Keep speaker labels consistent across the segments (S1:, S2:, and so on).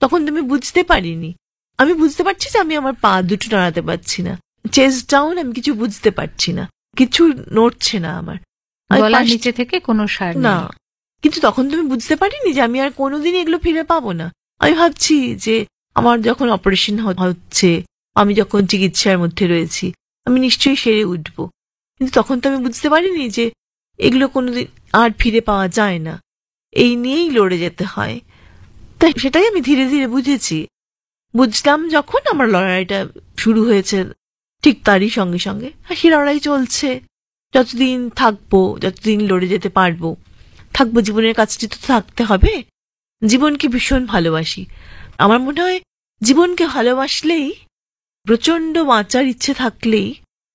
S1: তখন তো আমি বুঝতে পারিনি। আমি বুঝতে পারছি যে আমি আমার পা দুটো নাড়াতে পারছি না, চেস্ট ডাউন, আমি কিছু বুঝতে পারছি না, কিছু নড়ছে না আমার,
S2: গলার নিচে থেকে কোনো সার
S1: না। কিন্তু তখন তো আমি বুঝতে পারিনি যে আমি আর কোনোদিন এগুলো ফিরে পাবো না। আমি ভাবছি যে আমার যখন অপারেশন হচ্ছে, আমি যখন চিকিৎসার মধ্যে রয়েছি, আমি নিশ্চয়ই সেরে উঠবো। কিন্তু তখন তো আমি বুঝতে পারিনি যে এগুলো কোনোদিন আর ফিরে পাওয়া যায় না, এই নিয়েই লড়ে যেতে হয়। তাই সেটাই আমি ধীরে ধীরে বুঝেছি। বুঝলাম যখন আমার লড়াইটা শুরু হয়েছে, ঠিক তারই সঙ্গে সঙ্গে সেই লড়াই চলছে। যতদিন থাকবো, যতদিন লড়ে যেতে পারবো থাকবো, জীবনের কাজটি তো থাকতে হবে। জীবনকে ভীষণ ভালোবাসি। আমার মনে হয় জীবনকে ভালোবাসলেই, প্রচন্ড বাঁচার ইচ্ছে থাকলেই,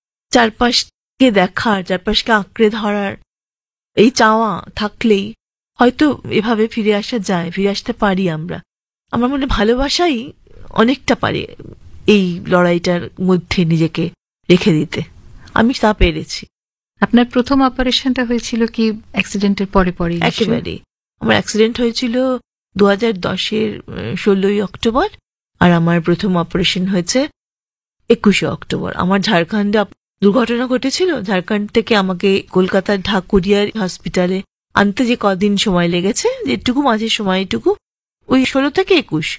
S1: চারপাশকে দেখার, চারপাশকে আঁকড়ে ধরার এই চাওয়া থাকলেই হয়তো এভাবে ফিরে আসা যায়, ফিরে আসতে পারি আমরা। আমার মনে ভালোবাসাই অনেকটা পারে এই লড়াইটার মধ্যে নিজেকে রেখে দিতে। আমি তা পেরেছি।
S2: আপনার প্রথম অপারেশনটা হয়েছিল কি অ্যাক্সিডেন্টের পরে পরে?
S1: একেবারে। আমার অ্যাক্সিডেন্ট হয়েছিল 2010-এর 16ই অক্টোবর, আর আমার প্রথম অপারেশন হয়েছে 21শে অক্টোবর। আমার ঝাড়খণ্ডে দুর্ঘটনা ঘটেছিল। ঝাড়খণ্ড থেকে আমাকে কলকাতার ঢাকুরিয়ার হসপিটালে আনতে যে কদিন সময় লেগেছে, যেটুকু মাঝে সময়টুকু, ওই 16 থেকে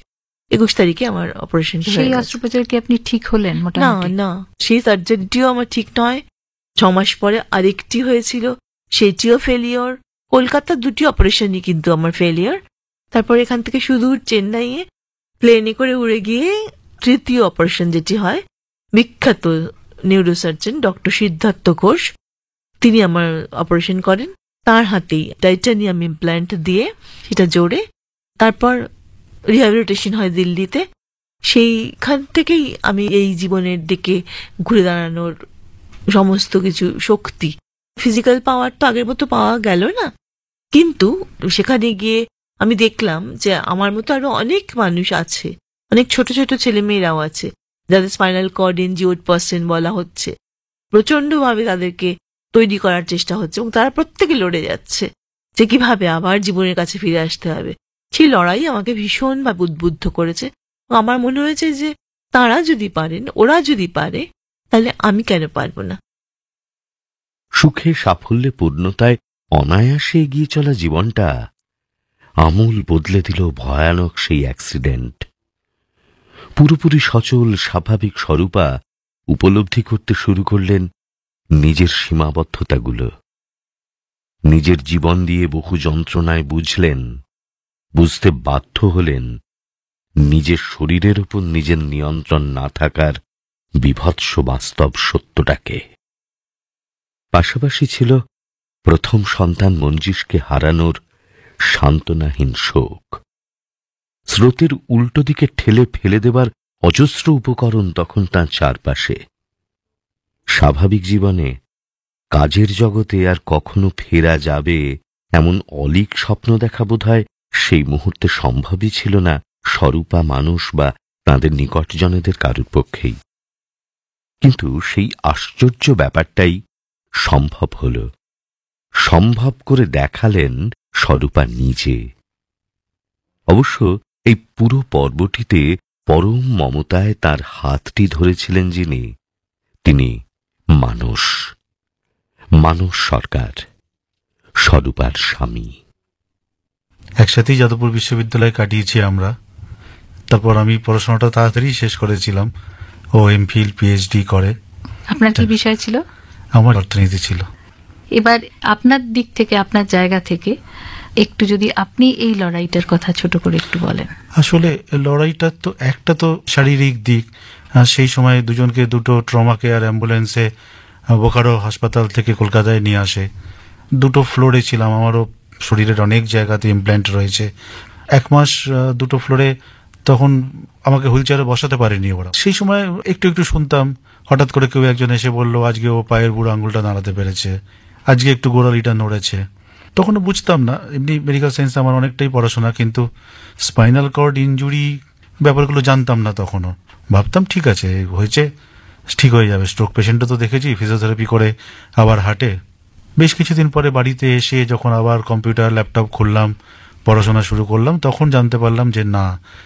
S1: 21 তারিখে আমার অপারেশন।
S2: সেই অস্ত্রোপচার কি আপনি ঠিক হলেন?
S1: না না, সেই সার্জারিটিও আমার ঠিক নয়। 6 মাস পরে আরেকটি হয়েছিল, সেটিও ফেলিওর। কলকাতার দুটি অপারেশনই কিন্তু আমার ফেলিওর। তারপর এখান থেকে সুদূর চেন্নাইয়ে প্লেনে করে উড়ে গিয়ে তৃতীয় অপারেশন যেটি হয়, বিখ্যাত নিউরোসার্জন ডক্টর সিদ্ধার্থ ঘোষ, তিনি আমার অপারেশন করেন। তার হাতেই টাইটানিয়াম ইমপ্ল্যান্ট দিয়ে সেটা জোড়ে তারপর রিহ্যাবিলিটেশন হয় দিল্লিতে। সেইখান থেকেই আমি এই জীবনের দিকে ঘুরে দাঁড়ানোর সমস্ত কিছু শক্তি, ফিজিক্যাল পাওয়ার তো আগের মতো পাওয়া গেল না, কিন্তু সেখানে গিয়ে আমি দেখলাম যে আমার মতো আরো অনেক মানুষ আছে, অনেক ছোট ছোট ছেলেমেয়েরাও আছে যাদের স্পাইনাল কর্ড ইনজিওর্ড পার্সন বলা হচ্ছে। প্রচন্ডভাবে তাদেরকে তৈরি করার চেষ্টা হচ্ছে এবং তারা প্রত্যেকে লড়ে যাচ্ছে যে কিভাবে আবার জীবনের কাছে ফিরে আসতে হবে। সেই লড়াই আমাকে ভীষণভাবে উদ্বুদ্ধ করেছে। আমার মনে হয়েছে যে তারা যদি পারেন, ওরা যদি পারে, তাহলে আমি কেন পারবো না।
S3: সুখে, সাফল্যে, পূর্ণতায় অনায়াসে এগিয়ে চলা জীবনটা আমূল বদলে দিল ভয়ানক সেই অ্যাক্সিডেন্ট। পুরোপুরি সচল স্বাভাবিক স্বরূপা উপলব্ধি করতে শুরু করলেন নিজের সীমাবদ্ধতাগুলো। নিজের জীবন দিয়ে বহু যন্ত্রণায় বুঝতে বাধ্য হলেন নিজের শরীরের উপর নিজের নিয়ন্ত্রণ না থাকার বিভৎস বাস্তব সত্যটাকে। পাশাপাশি ছিল প্রথম সন্তান মঞ্জিসকে হারানোর সান্ত্বনাহীন শোক। স্রোতের উল্টো দিকে ঠেলে ফেলে দেবার অজস্র উপকরণ তখন তাঁর চারপাশে। স্বাভাবিক জীবনে, কাজের জগতে আর কখনো ফেরা যাবে এমন অলীক স্বপ্ন দেখা বোধহয় সেই মুহূর্তে সম্ভবই ছিল না স্বরূপা মানুষ বা তাঁদের নিকটজনেদের কারুর পক্ষেই। কিন্তু সেই আশ্চর্য ব্যাপারটাই সম্ভব হল, সম্ভব করে দেখালেন স্বরূপা নিজে। অবশ্য এই পুরো পর্বটিতে পরম মমতায় তার হাতটি ধরেছিলেন যিনি, তিনি মানস সরকার, স্বরূপার স্বামী।
S4: একসাথেই যাদবপুর বিশ্ববিদ্যালয়ে কাটিয়েছি আমরা। তারপর আমি পড়াশোনাটা তাড়াতাড়ি শেষ করেছিলাম। ও এমফিল পিএইচডি করে।
S2: আপনার কি বিষয় ছিল?
S4: আমার অর্থনীতি ছিল।
S2: এবার আপনার দিক থেকে, আপনার জায়গা থেকে একটু যদি আপনি এই লড়াইটার কথা ছোট করে একটু বলেন।
S4: আসলে লড়াইটা তো একটা তো শারীরিক দিক। সেই সময় দুজনকে দুটো ট্রমা কেয়ার অ্যাম্বুলেন্সে বোকারো হাসপাতাল থেকে কলকাতায় নিয়ে আসে। দুটো ফ্লোরে ছিলাম, আমারও শরীরের অনেক জায়গাতে ইমপ্ল্যান্ট রয়েছে। 1 মাস দুটো ফ্লোরে, তখন আমাকে হুইল চেয়ারে বসাতে পারেনি ওরা। সেই সময় একটু একটু শুনতাম, হঠাৎ করে কেউ একজন এসে বললো আজকে ও পায়ের বুড়ো আঙুলটা নাড়াতে পেরেছে, আজকে একটু গোড়ালিটা নড়েছে। তখনও বুঝতাম না, এমনি মেডিকেল সায়েন্স আমার অনেকটাই পড়াশোনা, কিন্তু স্পাইনাল কর্ড ইনজুরি ব্যাপারগুলো জানতাম না তখনও। ভাবতাম ঠিক আছে, হয়েছে, ঠিক হয়ে যাবে। স্ট্রোক পেশেন্টও তো দেখেছি, ফিজিওথেরাপি করে আবার হাঁটে। বেশ কিছুদিন পরে বাড়িতে এসে যখন আবার কম্পিউটার ল্যাপটপ খুললাম, পড়াশোনা শুরু করলাম, তখন জানতে পারলাম যে না,